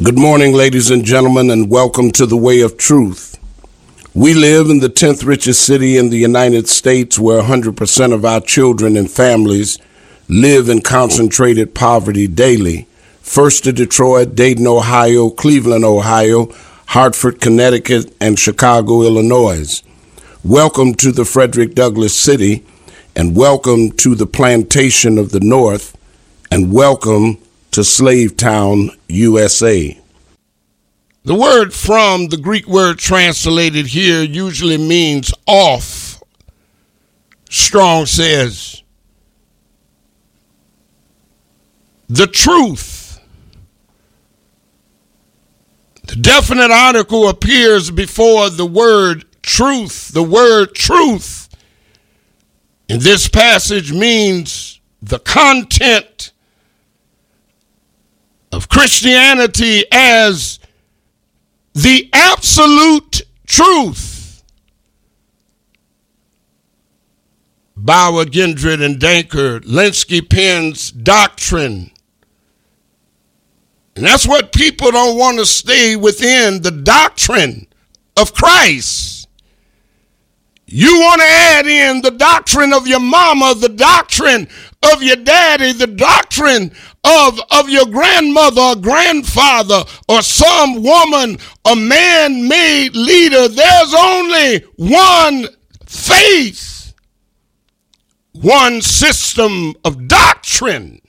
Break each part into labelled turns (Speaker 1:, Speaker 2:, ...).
Speaker 1: Good morning, ladies and gentlemen, and welcome to the Way of Truth. We live in the 10th richest city in the United States, where 100% of our children and families live in concentrated poverty daily. First to Detroit, Dayton, Ohio, Cleveland, Ohio, Hartford, Connecticut, and Chicago, Illinois. Welcome to the Frederick Douglass City, and welcome to the Plantation of the North, and welcome to Slavetown, USA. The word from the Greek word translated here usually means off. Strong says, the truth. The definite article appears before the word truth. The word truth in this passage means the content of Christianity as the absolute truth. Bauer, Gendron, and Danker, Lenski pens doctrine. And that's what people don't want to stay within, the doctrine of Christ. You want to add in the doctrine of your mama, the doctrine of your daddy, the doctrine of your grandmother or grandfather or some woman or man-made leader. There's only one faith, one system of doctrine.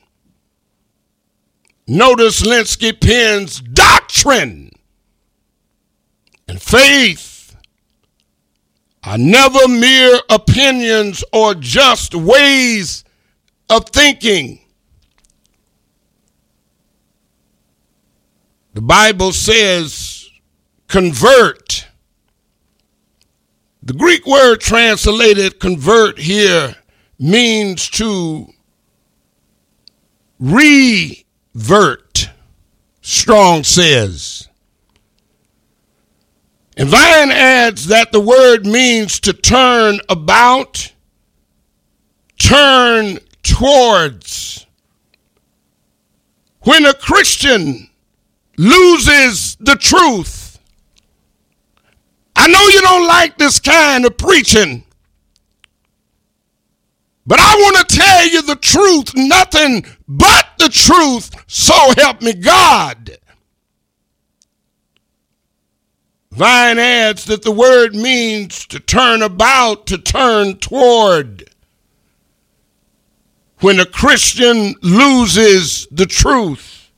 Speaker 1: Notice Lenski pens doctrine and faith are never mere opinions or just ways of thinking. The Bible says convert. The Greek word translated convert here means to revert, Strong says. And Vine adds that the word means to turn about, turn towards. When a Christian loses the truth, I know you don't like this kind of preaching, but I want to tell you the truth, nothing but the truth, so help me God. Vine adds that the word means to turn about, to turn toward. When a Christian loses the truth,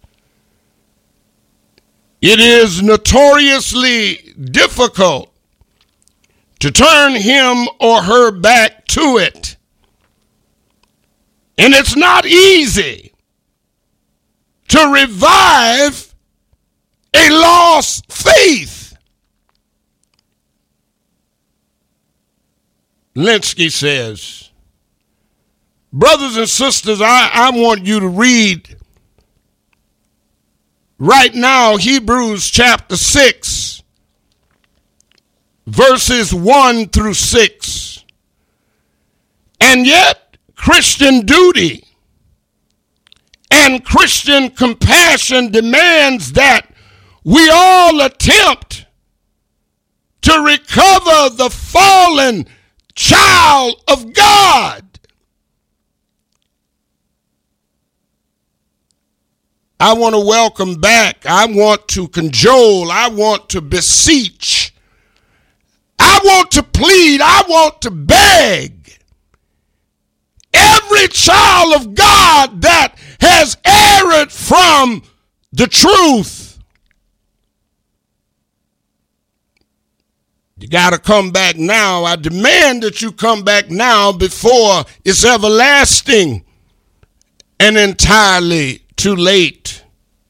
Speaker 1: it is notoriously difficult to turn him or her back to it. And it's not easy to revive a lost faith. Lenski says, brothers and sisters, I want you to read right now Hebrews chapter 6, verses 1 through 6. And yet, Christian duty and Christian compassion demands that we all attempt to recover the fallen child of God. I want to welcome back. I want to cajole. I want to beseech. I want to plead. I want to beg every child of God that has erred from the truth. You got to come back now. I demand that you come back now before it's everlasting and entirely too late.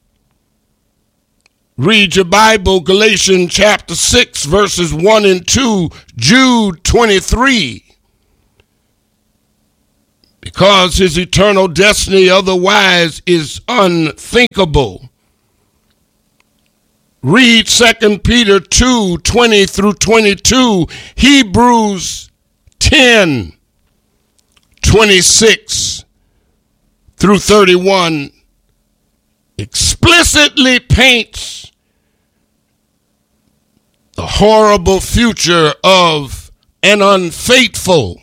Speaker 1: Read your Bible, Galatians chapter 6, verses 1 and 2, Jude 23. Because his eternal destiny otherwise is unthinkable. Read 2 Peter 2, 20 through 22, Hebrews 10, 26 through 31, explicitly paints the horrible future of an unfaithful,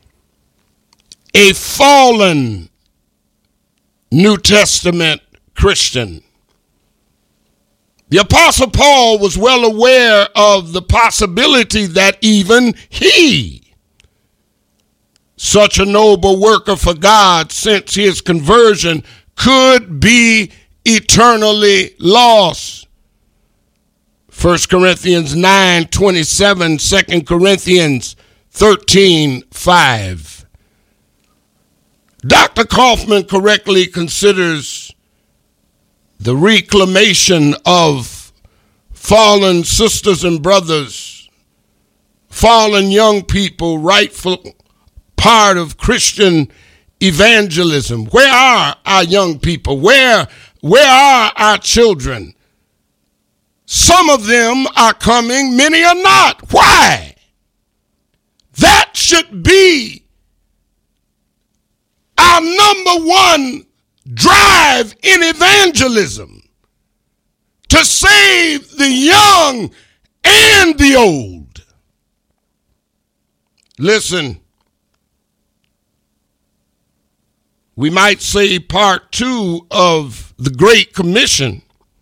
Speaker 1: a fallen New Testament Christian. The Apostle Paul was well aware of the possibility that even he, such a noble worker for God since his conversion, could be eternally lost. 1 Corinthians 9:27, 2 Corinthians 13:5. Dr. Kaufman correctly considers the reclamation of fallen sisters and brothers, fallen young people, rightful part of Christian evangelism. Where are our young people? Where are our children? Some of them are coming, many are not. Why? That should be our number one drive in evangelism, to save the young and the old. Listen, we might say part 2 of the Great Commission.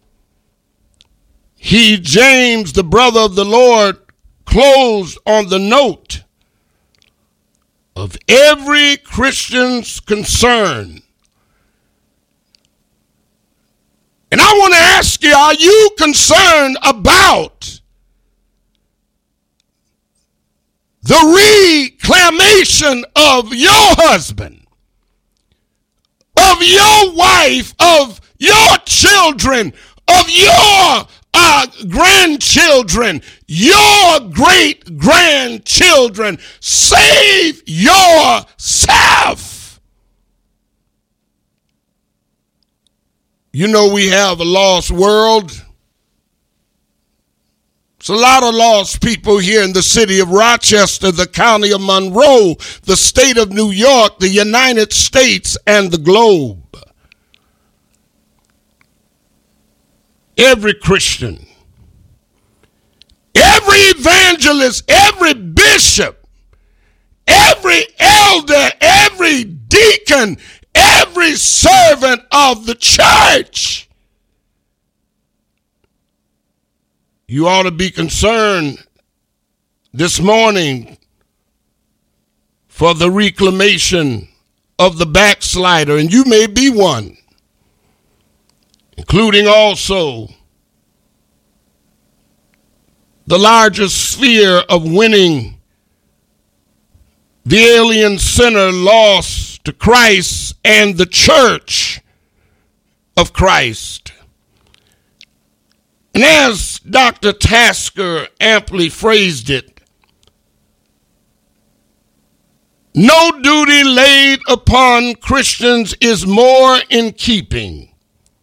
Speaker 1: He, James, the brother of the Lord, closed on the note of every Christian's concern. And I want to ask you, are you concerned about the reclamation of your husband, of your wife, of your children, of your grandchildren, your great-grandchildren? Save yourself. You know, we have a lost world. It's a lot of lost people here in the city of Rochester, the county of Monroe, the state of New York, the United States, and the globe. Every Christian, every evangelist, every bishop, every elder, every deacon, every servant of the church, you ought to be concerned this morning for the reclamation of the backslider, and you may be one, including also the larger sphere of winning the alien sinner lost to Christ and the church of Christ. And as Dr. Tasker amply phrased it, no duty laid upon Christians is more in keeping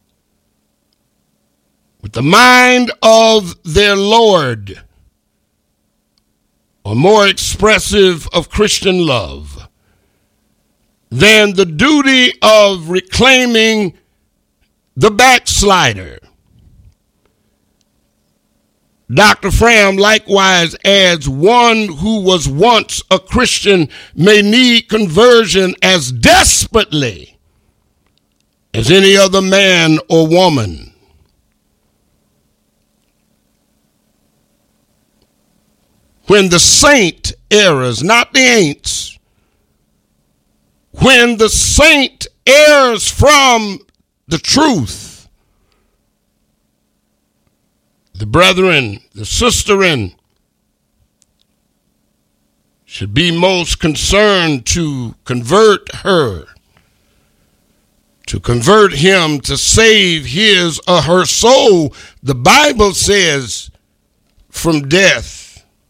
Speaker 1: with the mind of their Lord, or more expressive of Christian love, than the duty of reclaiming the backslider. Dr. Fram likewise adds, one who was once a Christian may need conversion as desperately as any other man or woman. When the saint errs, not the ain'ts, when the saint errs from the truth, the brethren, the sisterin should be most concerned to convert her, to convert him, to save his or her soul. The Bible says, from death.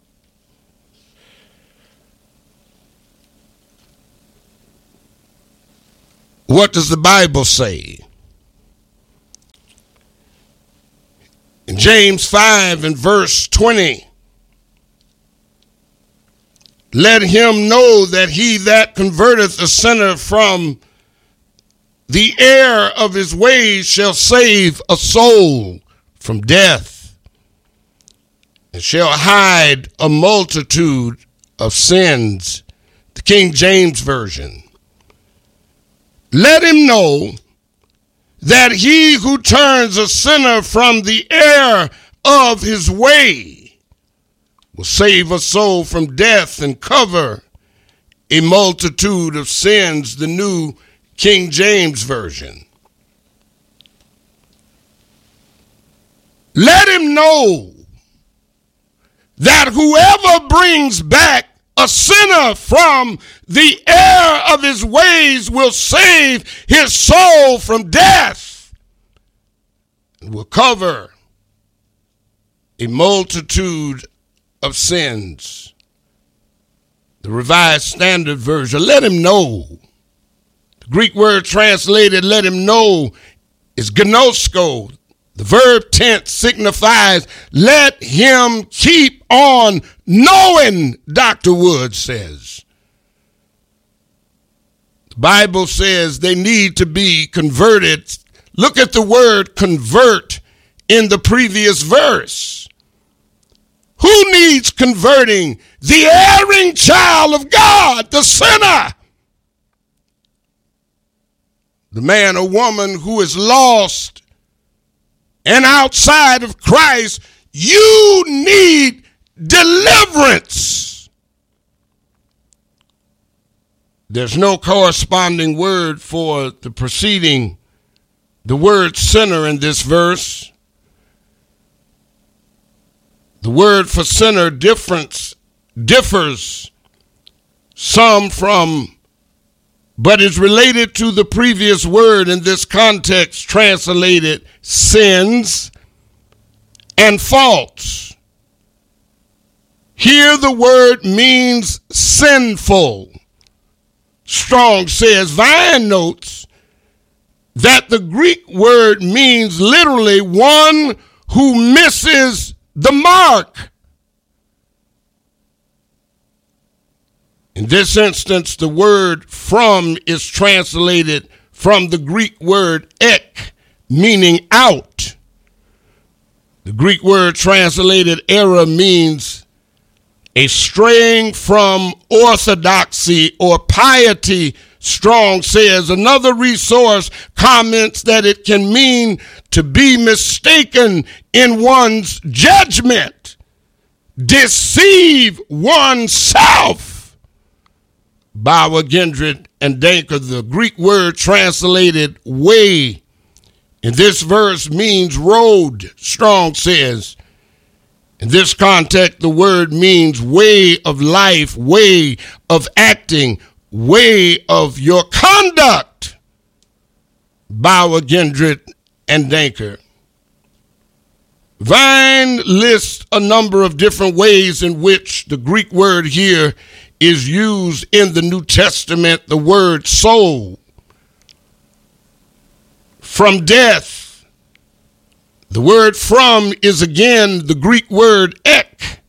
Speaker 1: What does the Bible say? In James 5 and verse 20, let him know that he that converteth a sinner from the error of his ways shall save a soul from death, and shall hide a multitude of sins. The King James Version. Let him know that he who turns a sinner from the error of his way will save a soul from death and cover a multitude of sins. The New King James Version. Let him know that whoever brings back a sinner from the error of his ways will save his soul from death and will cover a multitude of sins. The Revised Standard Version. Let him know. The Greek word translated let him know is gnosko. The verb tense signifies let him keep on knowing, Dr. Wood says. The Bible says they need to be converted. Look at the word convert in the previous verse. Who needs converting? The erring child of God, the sinner. The man or woman who is lost and outside of Christ. You need deliverance. There's no corresponding word for the preceding, the word sinner in this verse. The word for sinner differs some from, but is related to the previous word in this context, translated sins and faults. Here the word means sinful. Strong says, Vine notes that the Greek word means literally one who misses the mark. In this instance, the word from is translated from the Greek word ek, meaning out. The Greek word translated error means a straying from orthodoxy or piety. Strong says. Another resource comments that it can mean to be mistaken in one's judgment, deceive oneself. Bauer, Gendron, and Danker. The Greek word translated way in this verse means road, Strong says. In this context, the word means way of life, way of acting, way of your conduct. Bauer, Gendron, and Danker. Vine lists a number of different ways in which the Greek word here is used in the New Testament. The word soul, from death. The word from is again the Greek word ek.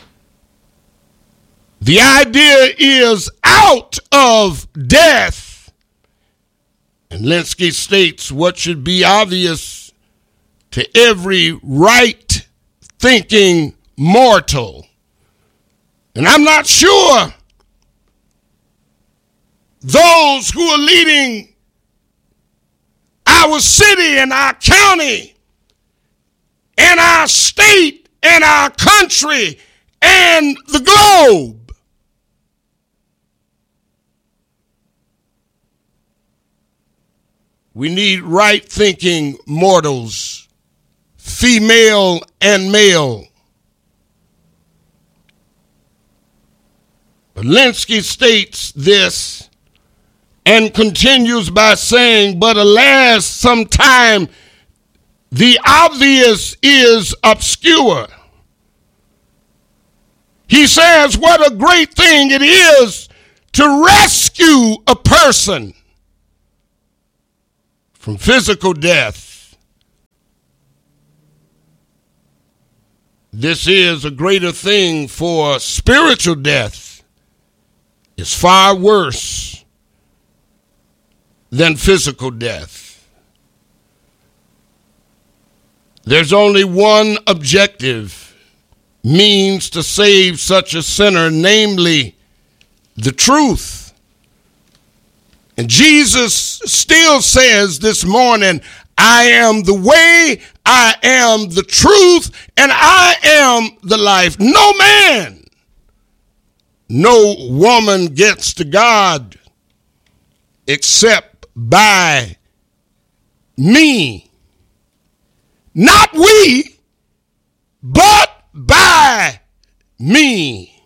Speaker 1: The idea is out of death. And Lenski states what should be obvious to every right-thinking mortal. And I'm not sure those who are leading our city and our county and our state and our country and the globe we need right-thinking mortals, female and male. Lenski states this and continues by saying, but alas, sometime the obvious is obscure. He says, what a great thing it is to rescue a person from physical death. This is a greater thing for spiritual death. It's far worse. than physical death. There's only one objective means to save such a sinner, namely the truth. And Jesus still says this morning, I am the way, I am the truth, and I am the life. No man, no woman gets to God except by me. Not we, but by me.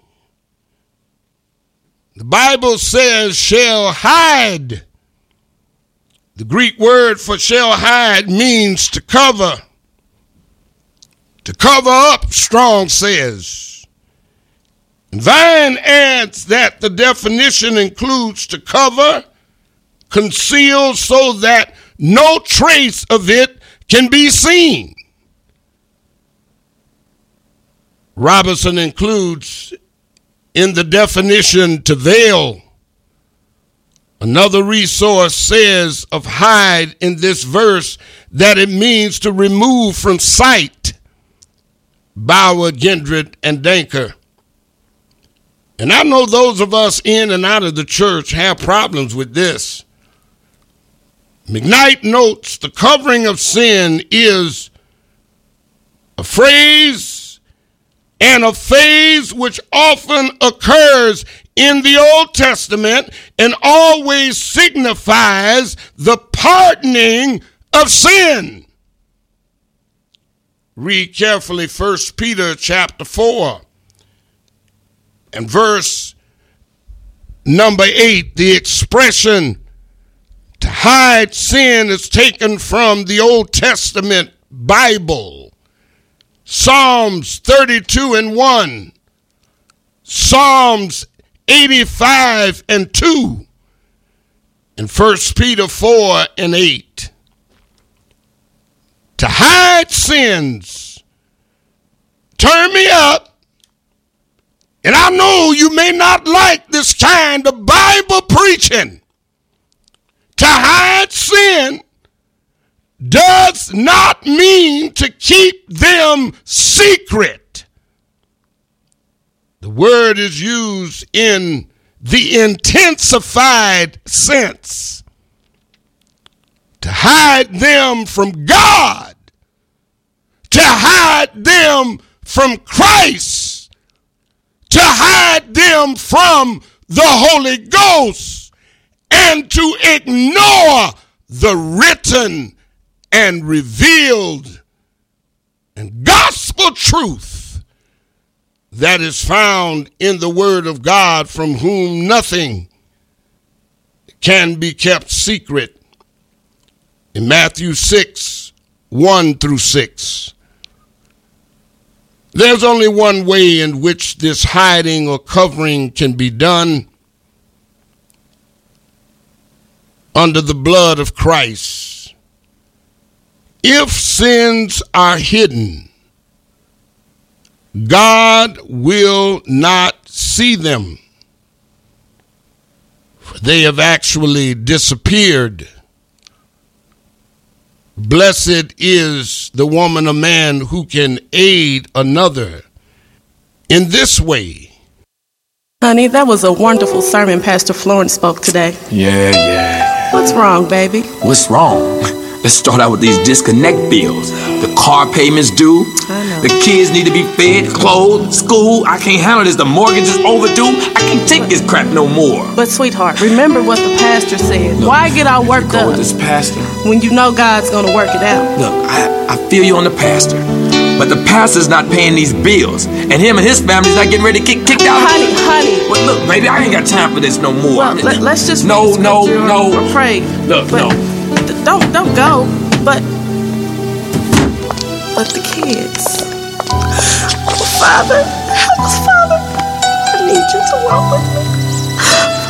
Speaker 1: The Bible says shall hide. The Greek word for shall hide means to cover. To cover up, Strong says. Vine adds that the definition includes to cover, conceal so that no trace of it can be seen. Robinson includes in the definition to veil. Another resource says of hide in this verse that it means to remove from sight. Bauer, Gendred, and Danker. And I know those of us in and out of the church have problems with this. McKnight notes the covering of sin is a phrase and a phase which often occurs in the Old Testament and always signifies the pardoning of sin. Read carefully 1 Peter chapter 4 and verse number 8. The expression to hide sin is taken from the Old Testament Bible. Psalms 32:1, Psalms 85:2, and 1 Peter 4:8. To hide sins, turn me up, and I know you may not like this kind of Bible preaching. To hide sin does not mean to keep them secret. The word is used in the intensified sense. To hide them from God, to hide them from Christ, to hide them from the Holy Ghost, and to ignore the written and revealed and gospel truth that is found in the Word of God, from whom nothing can be kept secret. In Matthew 6:1-6, there's only one way in which this hiding or covering can be done: under the blood of Christ. If sins are hidden, God will not see them, for they have actually disappeared. Blessed is the woman or man who can aid another in this way.
Speaker 2: Honey, that was a wonderful sermon Pastor Florence spoke today.
Speaker 3: Yeah.
Speaker 2: What's wrong, baby?
Speaker 3: What's wrong? Let's start out with these disconnect bills. The car payments due.
Speaker 2: I know.
Speaker 3: The kids need to be fed, clothed, school. I can't handle this. The mortgage is overdue. I can't take this crap no more.
Speaker 2: But sweetheart, remember what the pastor said.
Speaker 3: Look,
Speaker 2: why get all worked
Speaker 3: go
Speaker 2: up
Speaker 3: with this pastor.
Speaker 2: when you know God's going to work it out?
Speaker 3: Look, I feel you on the pastor, but the pastor's not paying these bills, and him and his family's not getting ready to get kicked out.
Speaker 2: Honey.
Speaker 3: But look, baby, I ain't got time for this no more.
Speaker 2: Well, let's just
Speaker 3: no.
Speaker 2: Or pray.
Speaker 3: Look,
Speaker 2: but
Speaker 3: no.
Speaker 2: Don't go. But the kids. Father, I need you to walk with me.